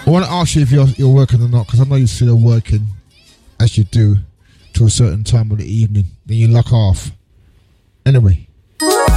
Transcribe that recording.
I want to ask you if you're working or not, because I know you're still working, as you do, to a certain time of the evening. Then you lock off. Anyway.